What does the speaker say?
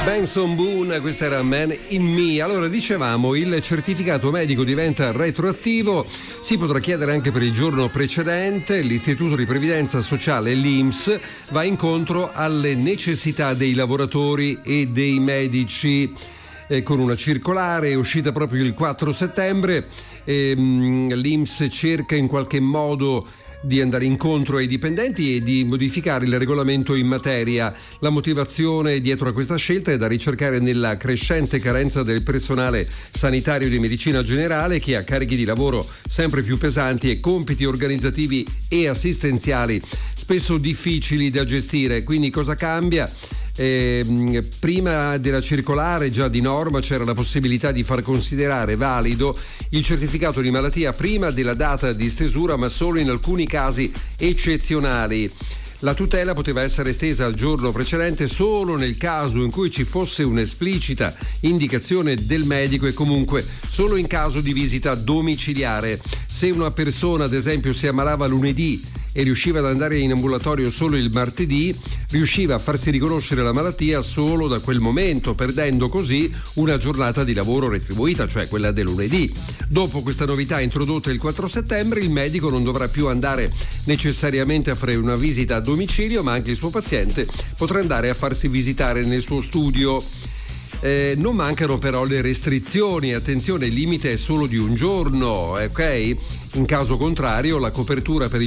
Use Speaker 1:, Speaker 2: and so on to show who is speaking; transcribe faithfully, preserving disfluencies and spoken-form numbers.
Speaker 1: Benson Boone, questa era Man in Me. Allora, dicevamo, il certificato medico diventa retroattivo, si potrà chiedere anche per il giorno precedente. L'Istituto di Previdenza Sociale, l'I N P S, va incontro alle necessità dei lavoratori e dei medici. Eh, con una circolare uscita proprio il quattro settembre, ehm, l'I N P S cerca in qualche modo di andare incontro ai dipendenti e di modificare il regolamento in materia. La motivazione dietro a questa scelta è da ricercare nella crescente carenza del personale sanitario di medicina generale, che ha carichi di lavoro sempre più pesanti e compiti organizzativi e assistenziali spesso difficili da gestire. Quindi cosa cambia? Eh, prima della circolare, già di norma, c'era la possibilità di far considerare valido il certificato di malattia prima della data di stesura, ma solo in alcuni casi eccezionali. La tutela poteva essere estesa al giorno precedente solo nel caso in cui ci fosse un'esplicita indicazione del medico e comunque solo in caso di visita domiciliare. Se una persona, ad esempio, si ammalava lunedì e riusciva ad andare in ambulatorio solo il martedì, riusciva a farsi riconoscere la malattia solo da quel momento, perdendo così una giornata di lavoro retribuita, cioè quella del lunedì. Dopo questa novità introdotta il quattro settembre, il medico non dovrà più andare necessariamente a fare una visita a domicilio, ma anche il suo paziente potrà andare a farsi visitare nel suo studio. Eh, non mancano però le restrizioni. Attenzione, il limite è solo di un giorno, ok? In caso contrario, la copertura per il